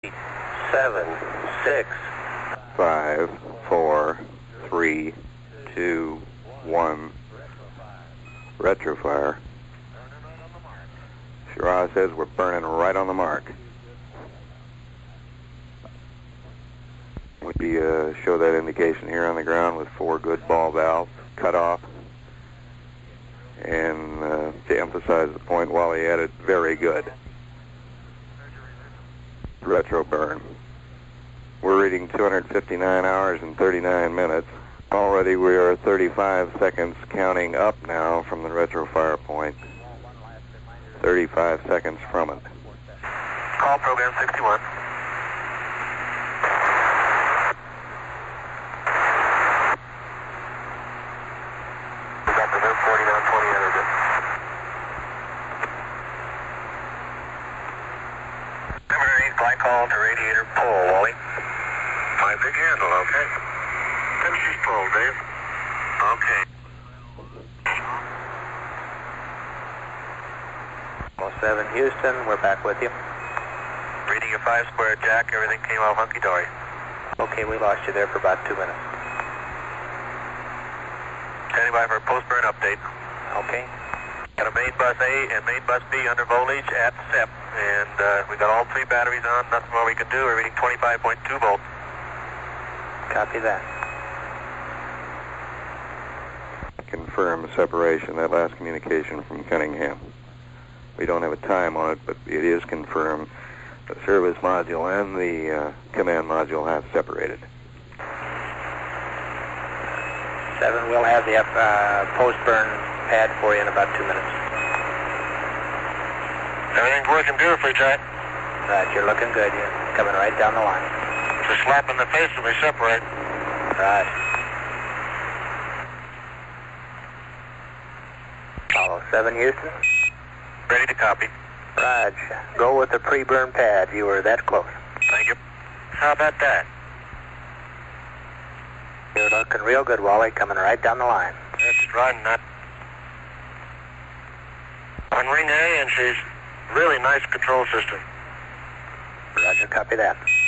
7, 6, 5, 4, 3, 2, 1. Retrofire. Shiraz says we're burning right on the mark. We show that indication here on the ground with 4 good ball valves cut off. And to emphasize the point, Wally added very good. Retro burn. We're reading 259 hours and 39 minutes. Already we are 35 seconds counting up now from the retro fire point. 35 seconds from it. Call program 61. We got the VIM 4920 energy. Temporary glycol to radiator pull, Wally. My big handle, okay. Finishes pull, Dave. Okay. 7 Houston, we're back with you. Reading your 5 square, Jack, everything came out hunky-dory. Okay, we lost you there for about 2 minutes. Standing by for a post-burn update. Okay. Got a main bus A and main bus B under voltage at SEP, and we got all 3 batteries on, nothing more we can do. We're reading 25.2 volts. Copy that. Confirm separation, that last communication from Cunningham. We don't have a time on it, but it is confirmed. The service module and the command module have separated. 7, we'll have the post-burn pad for you in about 2 minutes. Everything's working beautifully, Jack. Right, you're looking good. You're coming right down the line. It's a slap in the face when we separate. Right. Follow 7 Houston. Ready to copy. Raj, go with the pre-burn pad. You were that close. Thank you. How about that? You're looking real good, Wally. Coming right down the line. That's riding that. On ring A, and she's really nice control system. Roger, copy that.